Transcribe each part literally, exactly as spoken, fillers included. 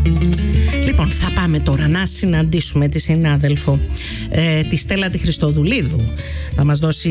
Λοιπόν, θα πάμε τώρα να συναντήσουμε τη συνάδελφο ε, τη Στέλλα τη Χριστοδουλίδου. Θα μας δώσει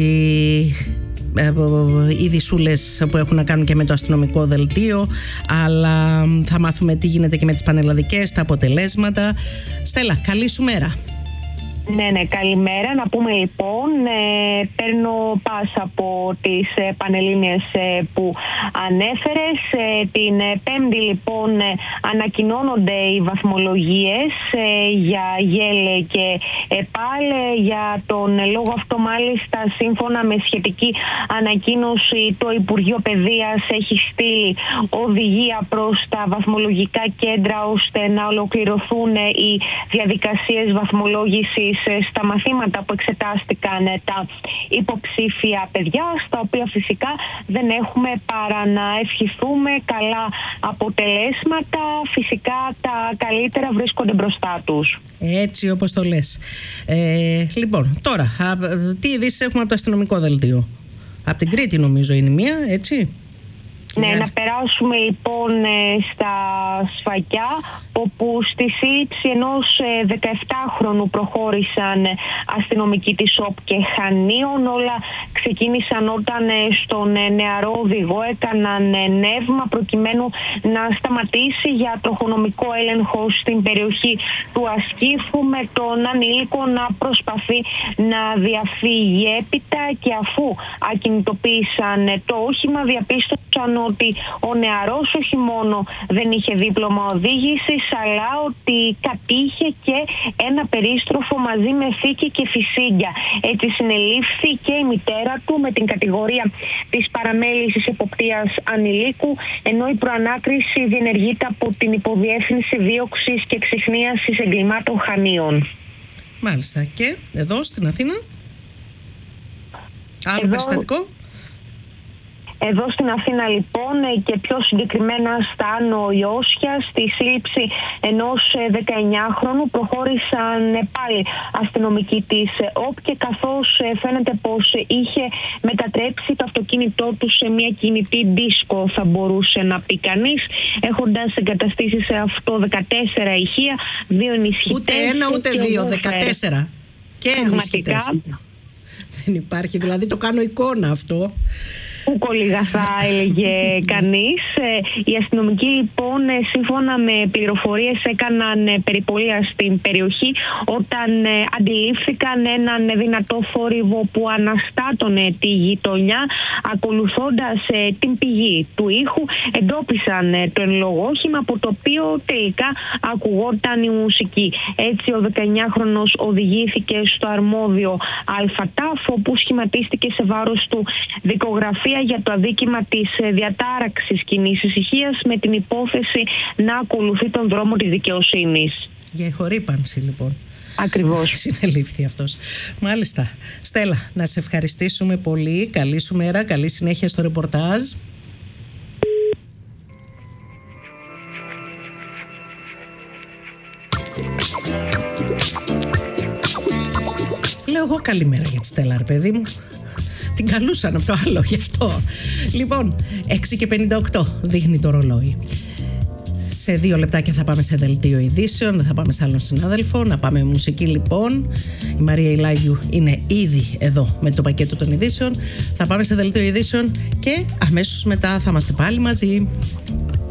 ε, ειδησούλες που έχουν να κάνουν και με το αστυνομικό δελτίο, αλλά θα μάθουμε τι γίνεται και με τις πανελλαδικές, τα αποτελέσματα. Στέλλα, καλή σου μέρα. Ναι, ναι, καλημέρα. Να πούμε λοιπόν, ε, παίρνω πάσα από τις ε, πανελλήνιες ε, που ανέφερες. Ε, την ε, Πέμπτη λοιπόν ε, ανακοινώνονται οι βαθμολογίες ε, για ΓΕΛ και ΕΠΑΛ. Για τον λόγο αυτό μάλιστα, σύμφωνα με σχετική ανακοίνωση, το Υπουργείο Παιδείας έχει στείλει οδηγία προς τα βαθμολογικά κέντρα ώστε να ολοκληρωθούν ε, οι διαδικασίες βαθμολόγησης στα μαθήματα που εξετάστηκαν τα υποψήφια παιδιά, στα οποία φυσικά δεν έχουμε παρά να ευχηθούμε καλά αποτελέσματα. Φυσικά τα καλύτερα βρίσκονται μπροστά τους. Έτσι όπως το λες. Ε, λοιπόν, τώρα, α, τι ειδήσεις έχουμε από το αστυνομικό δελτίο? Από την Κρήτη νομίζω είναι μία, έτσι? Ναι, να περάσουμε λοιπόν στα Σφακιά, όπου στη σύλληψη ενός δεκαεπτάχρονου προχώρησαν αστυνομικοί της ΟΠ και Χανίων. Όλα ξεκίνησαν όταν στον νεαρό οδηγό έκαναν νεύμα προκειμένου να σταματήσει για τροχονομικό έλεγχο στην περιοχή του Ασκήφου, με τον ανήλικο να προσπαθεί να διαφύγει. Έπειτα, και αφού ακινητοποίησαν το όχημα, διαπίστωσαν ότι ο νεαρός όχι μόνο δεν είχε δίπλωμα οδήγησης, αλλά ότι κατήχε και ένα περίστροφο μαζί με θήκη και φυσίγγια. Έτσι συνελήφθη και η μητέρα του με την κατηγορία της παραμέλησης εποπτείας ανηλίκου, ενώ η προανάκριση διενεργείται από την Υποδιεύθυνση Δίωξης και Εξυχνίασης Εγκλημάτων Χανίων. Μάλιστα. Και εδώ στην Αθήνα άλλο εδώ... περιστατικό? Εδώ στην Αθήνα λοιπόν, και πιο συγκεκριμένα στα Άνω Ιώσια, στη σύλληψη ενός δεκαεννιάχρονου προχώρησαν πάλι αστυνομικοί της ΟΠ, και καθώς φαίνεται πως είχε μετατρέψει το αυτοκίνητό του σε μια κινητή δίσκο, θα μπορούσε να πει κανείς, έχοντας εγκαταστήσει σε αυτό δεκατέσσερα ηχεία, δύο ενισχυτές. Ούτε ένα ούτε δύο, δεκατέσσερα. Και ενισχυτές. Δεν υπάρχει, δηλαδή το κάνω εικόνα αυτό. Ούκολιγα θα έλεγε κανείς. Οι αστυνομικοί λοιπόν, σύμφωνα με πληροφορίες, έκαναν περιπολία στην περιοχή όταν αντιλήφθηκαν έναν δυνατό θόρυβο που αναστάτωνε τη γειτονιά. Ακολουθώντας την πηγή του ήχου, εντόπισαν το εν λόγω όχημα, από το οποίο τελικά ακουγόταν η μουσική. Έτσι ο δεκαεννιάχρονος οδηγήθηκε στο αρμόδιο ΑΛΦΑΤΑΦ, όπου σχηματίστηκε σε βάρος του δικογραφία για το αδίκημα της διατάραξης κοινής ησυχίας, με την υπόθεση να ακολουθεί τον δρόμο της δικαιοσύνης. Για ηχορύπανση λοιπόν. Ακριβώς. Συνελήφθη αυτός. Μάλιστα. Στέλλα, να σε ευχαριστήσουμε πολύ. Καλή σου μέρα, καλή συνέχεια στο ρεπορτάζ. Λέω εγώ καλημέρα για τη Στέλλα, ρε παιδί μου. Την καλούσαν από το άλλο, γι' αυτό. Λοιπόν, έξι και πενήντα οκτώ δείχνει το ρολόι. Σε δύο λεπτάκια θα πάμε σε δελτίο ειδήσεων, δεν θα πάμε σε άλλον συνάδελφο. Να πάμε μουσική λοιπόν. Η Μαρία Ηλάγιου είναι ήδη εδώ με το πακέτο των ειδήσεων. Θα πάμε σε δελτίο ειδήσεων και αμέσως μετά θα είμαστε πάλι μαζί.